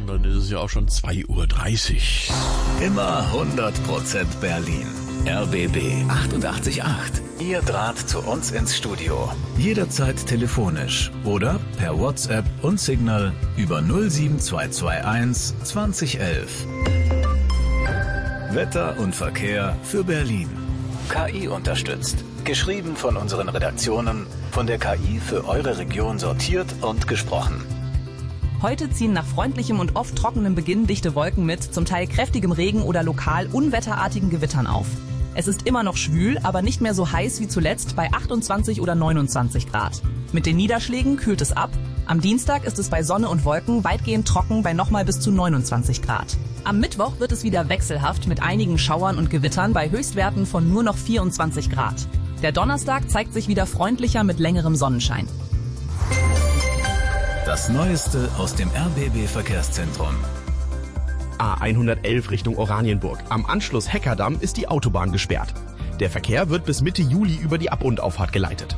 Und dann ist es ja auch schon 2:30 Uhr. Immer 100% Berlin. RBB 88.8. Ihr Draht zu uns ins Studio. Jederzeit telefonisch oder per WhatsApp und Signal über 07221 2011. Wetter und Verkehr für Berlin. KI unterstützt. Geschrieben von unseren Redaktionen, von der KI für eure Region sortiert und gesprochen. Heute ziehen nach freundlichem und oft trockenem Beginn dichte Wolken mit zum Teil kräftigem Regen oder lokal unwetterartigen Gewittern auf. Es ist immer noch schwül, aber nicht mehr so heiß wie zuletzt bei 28 oder 29 Grad. Mit den Niederschlägen kühlt es ab. Am Dienstag ist es bei Sonne und Wolken weitgehend trocken bei nochmal bis zu 29 Grad. Am Mittwoch wird es wieder wechselhaft mit einigen Schauern und Gewittern bei Höchstwerten von nur noch 24 Grad. Der Donnerstag zeigt sich wieder freundlicher mit längerem Sonnenschein. Das Neueste aus dem RBB-Verkehrszentrum. A111 Richtung Oranienburg. Am Anschluss Heckerdamm ist die Autobahn gesperrt. Der Verkehr wird bis Mitte Juli über die Ab- und Auffahrt geleitet.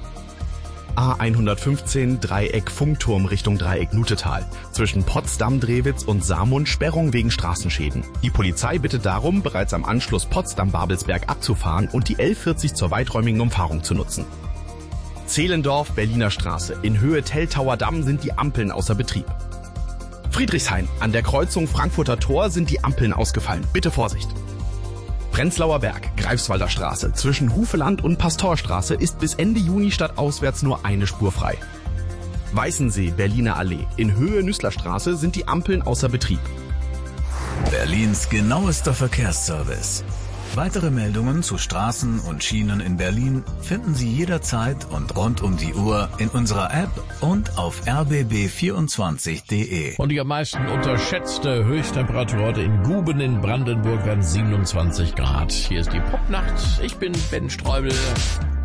A115 Dreieck Funkturm Richtung Dreieck Nutetal. Zwischen Potsdam-Drewitz und Saarmund Sperrung wegen Straßenschäden. Die Polizei bittet darum, bereits am Anschluss Potsdam-Babelsberg abzufahren und die L40 zur weiträumigen Umfahrung zu nutzen. Zehlendorf, Berliner Straße. In Höhe Teltauer Damm sind die Ampeln außer Betrieb. Friedrichshain. An der Kreuzung Frankfurter Tor sind die Ampeln ausgefallen. Bitte Vorsicht. Prenzlauer Berg, Greifswalder Straße. Zwischen Hufeland und Pastorstraße ist bis Ende Juni stadtauswärts nur eine Spur frei. Weißensee, Berliner Allee. In Höhe Nüßlerstraße sind die Ampeln außer Betrieb. Berlins genauester Verkehrsservice. Weitere Meldungen zu Straßen und Schienen in Berlin finden Sie jederzeit und rund um die Uhr in unserer App und auf rbb24.de. Und die am meisten unterschätzte Höchsttemperatur heute in Guben in Brandenburg werden 27 Grad. Hier ist die Popnacht. Ich bin Ben Streubel.